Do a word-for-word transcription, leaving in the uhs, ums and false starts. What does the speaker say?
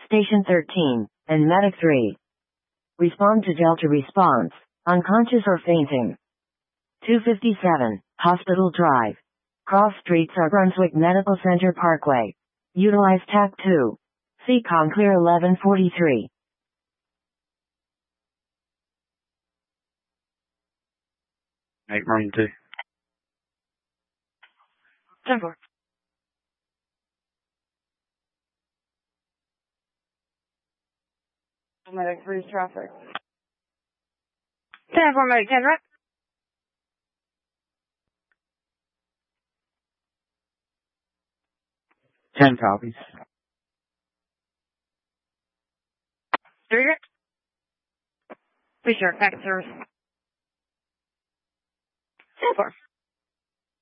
Station thirteen, and Medic three. Respond to Delta response, unconscious or fainting. two fifty-seven, Hospital Drive. Cross Streets or Brunswick Medical Center Parkway. Utilize T A C two. C COM clear eleven forty-three. eight run two. ten four. Medic three traffic. ten four, Medic ten, right? ten copies. Three, right? Be sure, packet service. ten four.